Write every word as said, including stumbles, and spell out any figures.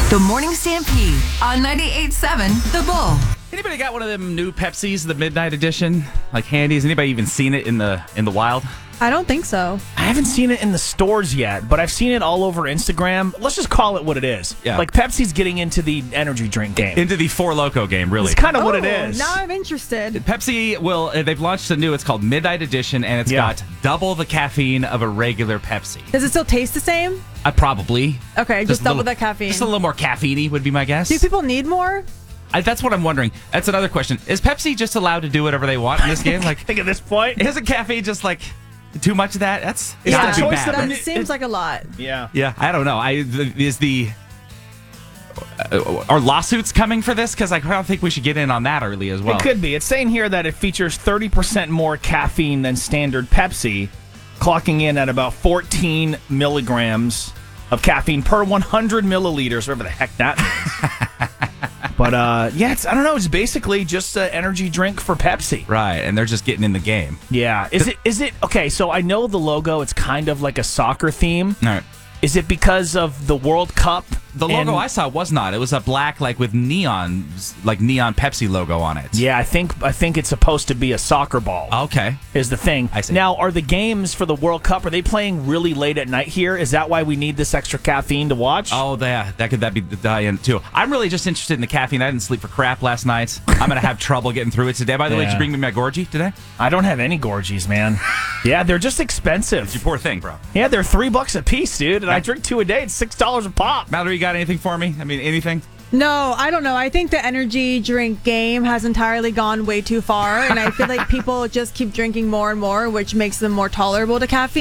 The Morning Stampede on ninety-eight point seven The Bull. Anybody got one of them new Pepsis, the Midnight Edition, like handies? Anybody even seen it in the in the wild? I don't think so. I haven't seen it in the stores yet, but I've seen it all over Instagram. Let's just call it what it is. Yeah. Like Pepsi's getting into the energy drink game. Into the Four Loco game, really. It's kind of what Oh, it is. Now I'm interested. Pepsi will, uh, they've launched a new, it's called Midnight Edition, and it's Yeah. got double the caffeine of a regular Pepsi. Does it still taste the same? Uh, probably. Okay, just, a double little- the caffeine. Just a little more caffeine-y would be my guess. Do people need more? I, that's what I'm wondering. That's another question. Is Pepsi just allowed to do whatever they want in this game? Like, I think at this point. isn't caffeine just like too much of that? That's it's yeah, not too choice bad. that that it- seems like a lot. Yeah. Yeah, I don't know. I the, is the uh, are lawsuits coming for this? Because I don't think we should get in on that early as well. It could be. It's saying here that it features thirty percent more caffeine than standard Pepsi, clocking in at about fourteen milligrams of caffeine per one hundred milliliters, whatever the heck that means. But, uh, yeah, it's, I don't know. It's basically just an energy drink for Pepsi. Right, and they're just getting in the game. Yeah. Is it, is it, okay, so I know the logo, it's kind of like a soccer theme. All right. Is it because of the World Cup? The logo and- I saw was not. It was a black, like with neon, like neon Pepsi logo on it. Yeah, I think I think it's supposed to be a soccer ball. Okay. Is the thing. I see. Now, are the games for the World Cup, are they playing really late at night here? Is that why we need this extra caffeine to watch? Oh, yeah, that could that be the die-in too. I'm really just interested in the caffeine. I didn't sleep for crap last night. I'm gonna have trouble getting through it today. By the way, did you Yeah. bring me my Gorgie today? I don't have any Gorgies, man. Yeah, they're just It's expensive. your poor thing, bro. Yeah, they're three bucks a piece, dude, and I drink two a day. It's six dollars a pop. Mallory, you got anything for me? I mean, anything? No, I don't know. I think the energy drink game has entirely gone way too far, and I feel like people just keep drinking more and more, which makes them more tolerable to caffeine.